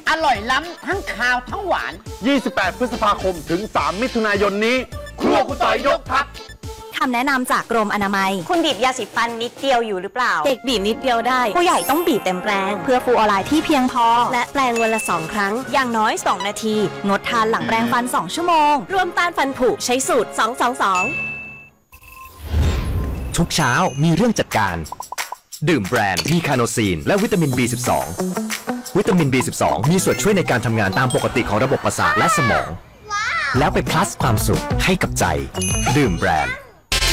อร่อยล้ำทั้งคาวทั้งหวาน 28 พฤษภาคมถึง 3 มิถุนายนนี้ ครัวคุณต่อยยกทัพคำแนะนำจากกรมอนามัยคุณบีบยาสีฟันนิดเดียวอยู่หรือเปล่าเด็กบีบนิดเดียวได้ ผู้ใหญ่ต้องบีบเต็มแปรงเพื่อฟลูออไรด์ที่เพียงพอ และแปรงวันละ 2 ครั้ง อย่างน้อย 2 นาที งดทานหลังแปรงฟัน 2 ชั่วโมง รวมต้านฟันผุใช้สูตร 222 ทุกเช้ามีเรื่องจัดการ ดื่มแบรนด์มีคาโนซีนและวิตามิน B12 วิตามิน B12 มีส่วนช่วยในการทำงานตามปกติของระบบประสาทและสมอง แล้วไปพลัสความสุขให้กับใจ ดื่มแบรนด์